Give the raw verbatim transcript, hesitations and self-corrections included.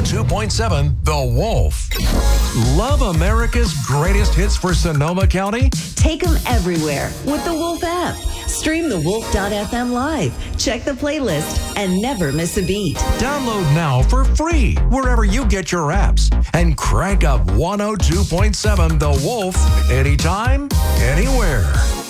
two point seven The Wolf. Love America's greatest hits for Sonoma County? Take them everywhere with the Wolf app. Stream the wolf dot f m live, check the playlist, and never miss a beat. Download now for free wherever you get your apps. And crank up one oh two point seven The Wolf anytime, anywhere.